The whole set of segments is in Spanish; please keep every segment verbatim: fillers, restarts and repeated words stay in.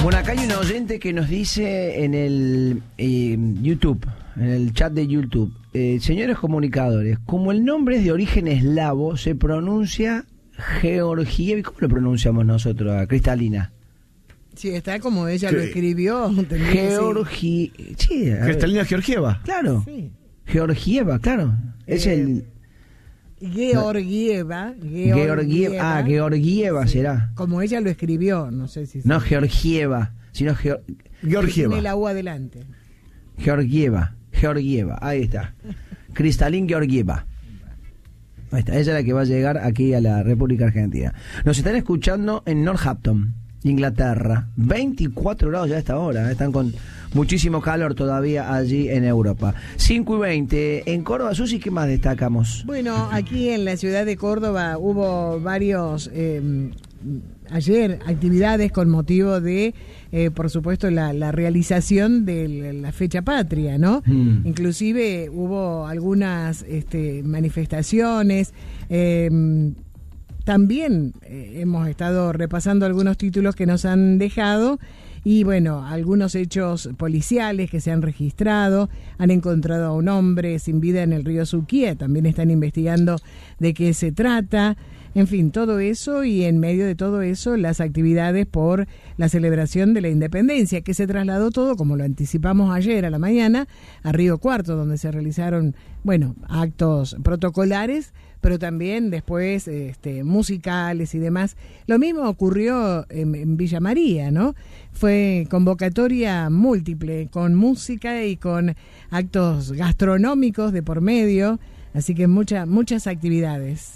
Bueno, acá hay un oyente que nos dice en el eh, YouTube, en el chat de YouTube, eh, señores comunicadores, como el nombre es de origen eslavo, se pronuncia Georgiev. ¿Cómo lo pronunciamos nosotros, a Cristalina? Sí, está como ella ¿Qué? lo escribió. Georgi... Sí, a ver. Cristalina Georgieva. Claro. Sí. Georgieva, claro. Es Eh, el... Georgieva, Georgieva. Ah, Georgieva sí. será. Como ella lo escribió, no sé si... No Georgieva, sino Geo- Georgieva. Tiene la U adelante. Georgieva. Georgieva, ahí está. Cristalín Georgieva. Ahí está, ella es la que va a llegar aquí a la República Argentina. Nos están escuchando en Northampton, Inglaterra. veinticuatro grados ya a esta hora, ¿eh? Están con muchísimo calor todavía allí en Europa. cinco y veinte. En Córdoba, Susi, ¿qué más destacamos? Bueno, aquí en la ciudad de Córdoba hubo varios... Eh, ayer actividades con motivo de, eh, por supuesto, la, la realización de la fecha patria, ¿no? Mm. Inclusive hubo algunas este, manifestaciones. Eh, también eh, hemos estado repasando algunos títulos que nos han dejado y, bueno, algunos hechos policiales que se han registrado. Han encontrado a un hombre sin vida en el río Suquía. También están investigando de qué se trata. En fin, todo eso, y en medio de todo eso, las actividades por la celebración de la independencia, que se trasladó todo, como lo anticipamos ayer a la mañana, a Río Cuarto, donde se realizaron, bueno, actos protocolares, pero también después este, musicales y demás. Lo mismo ocurrió en, en Villa María, ¿no? Fue convocatoria múltiple, con música y con actos gastronómicos de por medio, así que mucha, muchas actividades.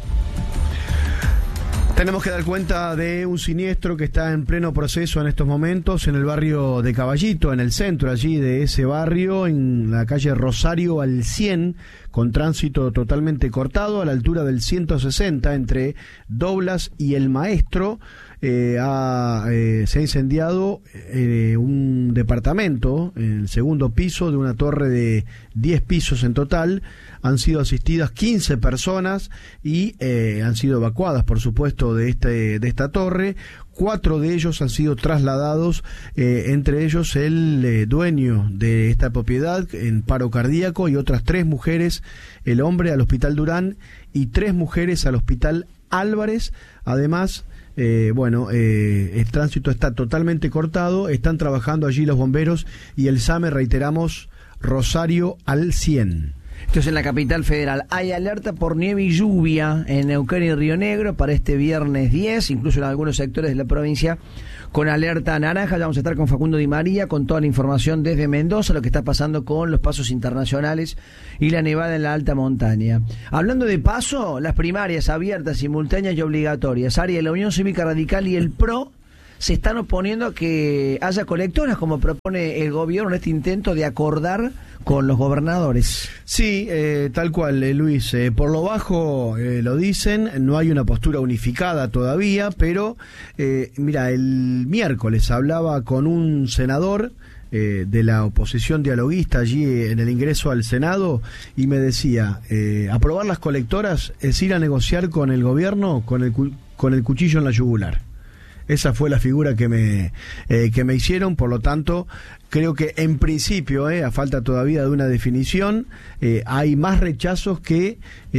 Tenemos que dar cuenta de un siniestro que está en pleno proceso en estos momentos en el barrio de Caballito, en el centro allí de ese barrio, en la calle Rosario al cien, con tránsito totalmente cortado a la altura del ciento sesenta entre Doblas y El Maestro. Eh, ha, eh, se ha incendiado eh, un departamento en el segundo piso de una torre de diez pisos en total. Han sido asistidas quince personas y eh, han sido evacuadas, por supuesto, de este de esta torre. Cuatro de ellos han sido trasladados, eh, entre ellos el eh, dueño de esta propiedad en paro cardíaco, y otras tres mujeres, el hombre al Hospital Durán y tres mujeres al Hospital Álvarez. Además, Eh, bueno, eh, el tránsito está totalmente cortado, están trabajando allí los bomberos y el SAME, reiteramos, Rosario al cien. Esto es en la capital federal. Hay alerta por nieve y lluvia en Neuquén y Río Negro para este viernes diez, incluso en algunos sectores de la provincia con alerta naranja. Ya vamos a estar con Facundo Di María con toda la información desde Mendoza, lo que está pasando con los pasos internacionales y la nevada en la alta montaña. Hablando de paso, las primarias abiertas, simultáneas y obligatorias, área de la Unión Cívica Radical y el PRO se están oponiendo a que haya colectoras, como propone el gobierno en este intento de acordar con los gobernadores. Sí, eh, tal cual, eh, Luis. Eh, por lo bajo eh, lo dicen, no hay una postura unificada todavía, pero eh, mira, el miércoles hablaba con un senador eh, de la oposición dialoguista allí en el ingreso al Senado y me decía, eh, aprobar las colectoras es ir a negociar con el gobierno con el, cu- con el cuchillo en la yugular. Esa fue la figura que me eh, que me hicieron, por lo tanto, creo que en principio, eh, a falta todavía de una definición, eh, hay más rechazos que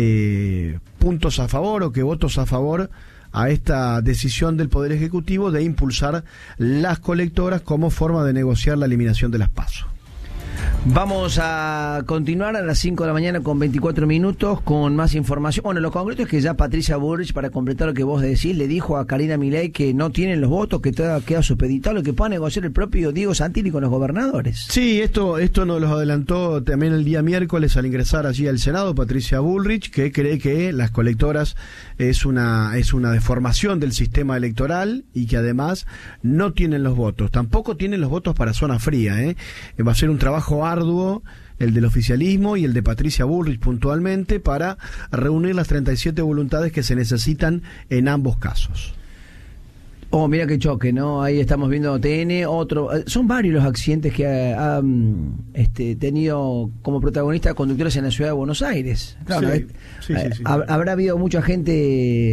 eh, puntos a favor o que votos a favor a esta decisión del Poder Ejecutivo de impulsar las colectoras como forma de negociar la eliminación de las PASO. Vamos a continuar a las cinco de la mañana con veinticuatro minutos con más información. Bueno, lo concreto es que ya Patricia Bullrich, para completar lo que vos decís, le dijo a Karina Milei que no tienen los votos, que todo queda supeditado, lo que pueda negociar el propio Diego Santilli con los gobernadores. Sí, esto esto nos lo adelantó también el día miércoles al ingresar allí al Senado Patricia Bullrich, que cree que las colectoras es una es una deformación del sistema electoral y que además no tienen los votos. Tampoco tienen los votos para zona fría, ¿eh? Va a ser un trabajo arduo el del oficialismo y el de Patricia Bullrich puntualmente para reunir las treinta y siete voluntades que se necesitan en ambos casos. Oh, mira qué choque, ¿no? Ahí estamos viendo T N, otro... Son varios los accidentes que ha, ha este, tenido como protagonistas conductores en la ciudad de Buenos Aires. Claro, sí, ¿no? sí, sí, sí. Habrá habido mucha gente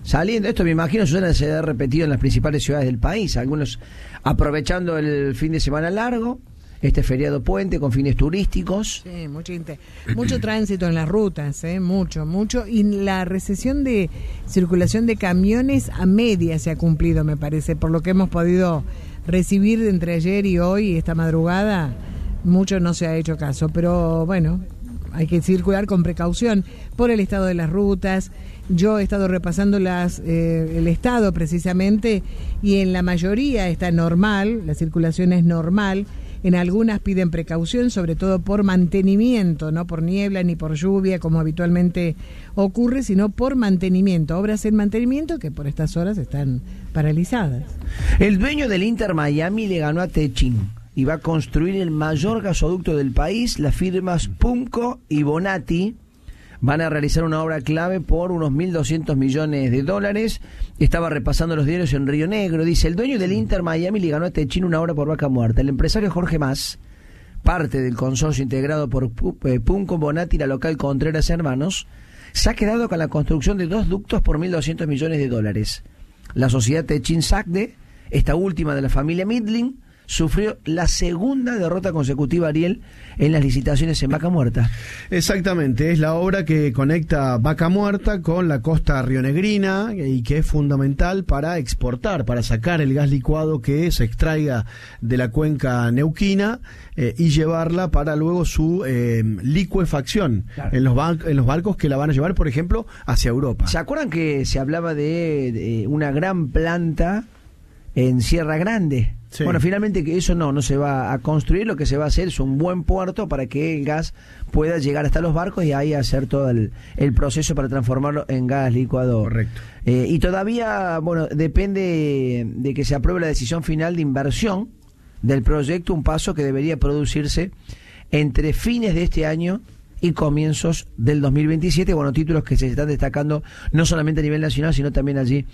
saliendo. Esto me imagino, Susana, se ha repetido en las principales ciudades del país. Algunos aprovechando el fin de semana largo, este feriado puente con fines turísticos. Sí, mucho, inter... mucho tránsito en las rutas, ¿eh? mucho, mucho. Y la recesión de circulación de camiones a media se ha cumplido, me parece, por lo que hemos podido recibir entre ayer y hoy, esta madrugada, mucho no se ha hecho caso. Pero bueno, hay que circular con precaución por el estado de las rutas. Yo he estado repasando las eh, el estado precisamente y en la mayoría está normal, la circulación es normal. En algunas piden precaución, sobre todo por mantenimiento, no por niebla ni por lluvia, como habitualmente ocurre, sino por mantenimiento, obras en mantenimiento que por estas horas están paralizadas. El dueño del Inter Miami le ganó a Techin y va a construir el mayor gasoducto del país. Las firmas Pumco y Bonatti van a realizar una obra clave por unos mil doscientos millones de dólares. Estaba repasando los diarios en Río Negro. Dice, el dueño del Inter Miami le ganó a Techin una obra por vaca muerta. El empresario Jorge Mas, parte del consorcio integrado por Pumco, Bonatti y la local Contreras Hermanos, se ha quedado con la construcción de dos ductos por mil doscientos millones de dólares. La sociedad Techin Sacde, esta última de la familia Midling, sufrió la segunda derrota consecutiva, Ariel, en las licitaciones en Vaca Muerta. Exactamente, es la obra que conecta Vaca Muerta con la costa rionegrina y que es fundamental para exportar, para sacar el gas licuado que se extraiga de la cuenca neuquina eh, y llevarla para luego su eh, licuefacción, claro, en los, ban- en los barcos que la van a llevar, por ejemplo, hacia Europa. ¿Se acuerdan que se hablaba de, de una gran planta en Sierra Grande? Sí. Bueno, finalmente que eso no, no se va a construir, lo que se va a hacer es un buen puerto para que el gas pueda llegar hasta los barcos y ahí hacer todo el, el proceso para transformarlo en gas licuado. Correcto. Eh, y todavía, bueno, depende de que se apruebe la decisión final de inversión del proyecto, un paso que debería producirse entre fines de este año y comienzos del dos mil veintisiete. Bueno, títulos que se están destacando no solamente a nivel nacional, sino también allí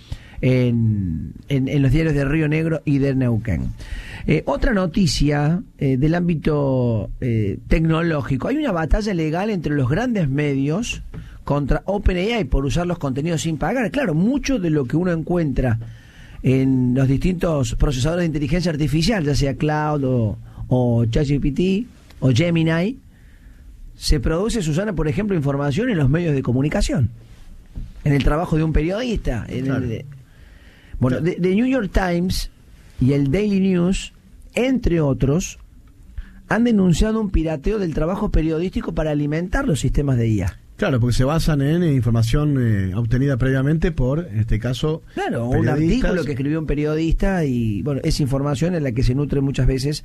en, en, en los diarios de Río Negro y de Neuquén. Eh, otra noticia eh, del ámbito eh, tecnológico. Hay una batalla legal entre los grandes medios contra OpenAI por usar los contenidos sin pagar. Claro, mucho de lo que uno encuentra en los distintos procesadores de inteligencia artificial, ya sea Cloud o, o ChatGPT o Gemini, se produce, Susana, por ejemplo, información en los medios de comunicación, en el trabajo de un periodista. En claro. el de, bueno, The New York Times y el Daily News, entre otros, han denunciado un pirateo del trabajo periodístico para alimentar los sistemas de I A. Claro, porque se basan en eh, información eh, obtenida previamente por, en este caso, claro, un artículo que escribió un periodista y, bueno, es información en la que se nutre muchas veces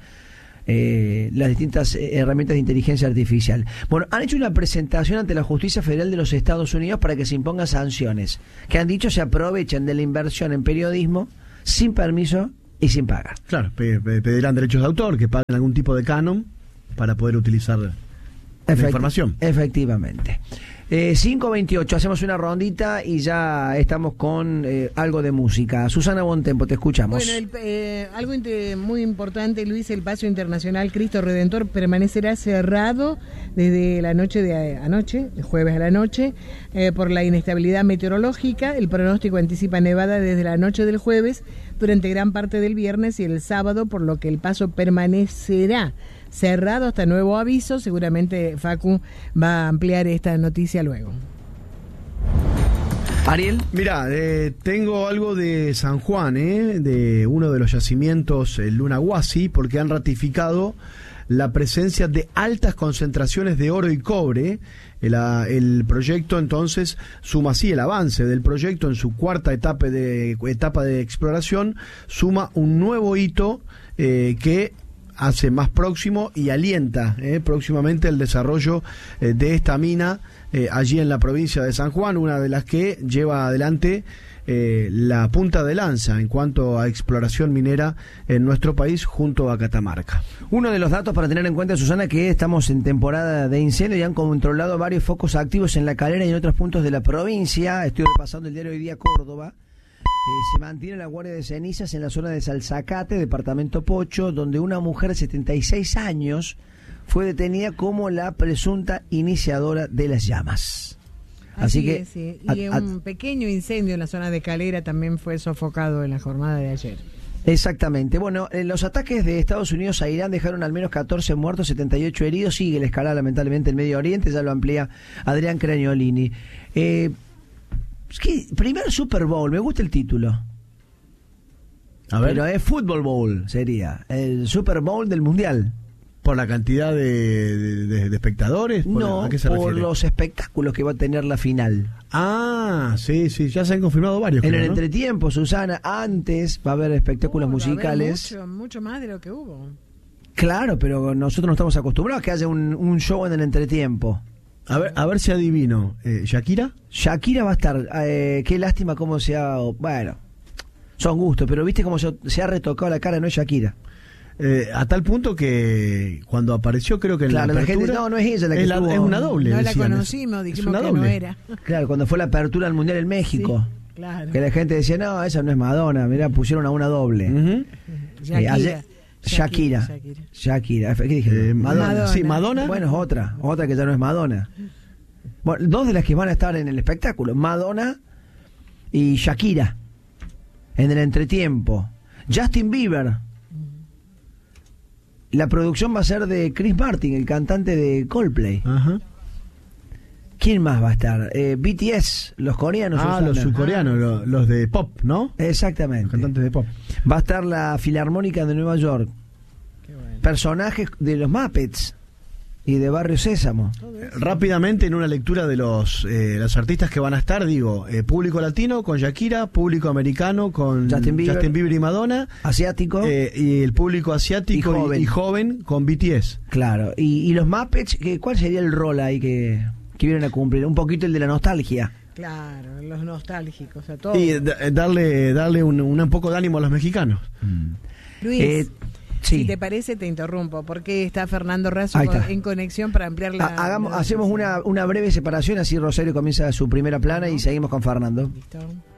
Eh, las distintas eh, herramientas de inteligencia artificial. Bueno, han hecho una presentación ante la Justicia Federal de los Estados Unidos para que se impongan sanciones, que han dicho se aprovechan de la inversión en periodismo sin permiso y sin pagar. Claro, pe- pe- pedirán derechos de autor, que paguen algún tipo de canon para poder utilizar Efecti- la información. Efectivamente. Eh, cinco veintiocho, hacemos una rondita y ya estamos con eh, algo de música. Susana Bontempo, te escuchamos. Bueno, el, eh, algo inter- muy importante, Luis, el Paso Internacional Cristo Redentor permanecerá cerrado desde la noche de anoche, el jueves a la noche, eh, por la inestabilidad meteorológica. El pronóstico anticipa nevada desde la noche del jueves durante gran parte del viernes y el sábado, por lo que el paso permanecerá cerrado hasta nuevo aviso. Seguramente Facu va a ampliar esta noticia luego. Ariel. Mira, eh, tengo algo de San Juan, eh, de uno de los yacimientos, el Lunahuasi, porque han ratificado la presencia de altas concentraciones de oro y cobre. El, el proyecto entonces suma así, el avance del proyecto en su cuarta etapa de, etapa de exploración, suma un nuevo hito eh, que hace más próximo y alienta eh, próximamente el desarrollo eh, de esta mina eh, allí en la provincia de San Juan, una de las que lleva adelante eh, la punta de lanza en cuanto a exploración minera en nuestro país junto a Catamarca. Uno de los datos para tener en cuenta, Susana, que estamos en temporada de incendio y han controlado varios focos activos en La Calera y en otros puntos de la provincia. Estoy repasando el diario Hoy Día Córdoba. Eh, se mantiene la guardia de cenizas en la zona de Salzacate, departamento Pocho, donde una mujer de setenta y seis años fue detenida como la presunta iniciadora de las llamas. Así, Así que es, sí. a- Y a- un pequeño incendio en la zona de Calera también fue sofocado en la jornada de ayer. exactamente. Bueno, eh, los ataques de Estados Unidos a Irán dejaron al menos catorce muertos, setenta y ocho heridos. Sigue la escalada lamentablemente en Medio Oriente, ya lo amplía Adrián Craniolini. Eh, es que, primer Super Bowl, me gusta el título. A ver, Pero es Football Bowl, sería. El Super Bowl del Mundial. por la cantidad de, de- de- de espectadores. ¿Por- No, ¿A qué se por refiere? los espectáculos que va a tener la final. Ah, sí, sí, ya se han confirmado varios. En creo, el ¿no? entretiempo, Susana, antes va a haber espectáculos Uh, va a haber musicales. Mucho, mucho más de lo que hubo. Claro, pero nosotros no estamos acostumbrados a que haya un, un show en el entretiempo. A ver, a ver si adivino. Eh, ¿Shakira? Shakira va a estar. Eh, qué lástima cómo se ha. Bueno, son gustos, pero viste cómo se, se ha retocado la cara, no es Shakira. Eh, a tal punto que cuando apareció, creo que en Claro, la la gente. apertura, No, no es ella la que es, la- estuvo- es una doble. No la decían. conocimos, Es dijimos una que doble. no era. Claro, cuando fue la apertura del Mundial en México. Sí, claro. Que la gente decía, no, esa no es Madonna, mirá, pusieron a una doble. Ujú. Shakira. Eh, ayer- Shakira. Shakira. Shakira. ¿Qué dije? Eh, Madonna. Madonna. Sí, Madonna. Bueno, es otra, otra que ya no es Madonna. Bueno, dos de las que van a estar en el espectáculo, Madonna y Shakira, en el entretiempo. Justin Bieber. La producción va a ser de Chris Martin, el cantante de Coldplay. Ajá. ¿Quién más va a estar? Eh, B T S, los coreanos. Ah, Susana. los surcoreanos, lo- los, de pop, ¿no? Exactamente. Los cantantes de pop. Va a estar la Filarmónica de Nueva York. Qué bueno. Personajes de los Muppets y de Barrio Sésamo. Rápidamente, en una lectura de los, eh, los artistas que van a estar, digo, eh, público latino con Shakira, público americano con Justin Bieber. y Madonna, Asiático. eh, y el público asiático Y joven. y, y joven con B T S. Claro. Y, y los Muppets, ¿qué- ¿cuál sería el rol ahí que, que vienen a cumplir? Un poquito el de la nostalgia. Claro, los nostálgicos, a todos. Y da- darle, darle un, un poco de ánimo a los mexicanos. Luis, Eh, sí. si te parece, te interrumpo, porque está Fernando Razo Ahí está. en conexión para ampliar la... Ha- hagamos, la- hacemos una, una breve separación, así Rosario comienza su primera plana y seguimos con Fernando. Listo.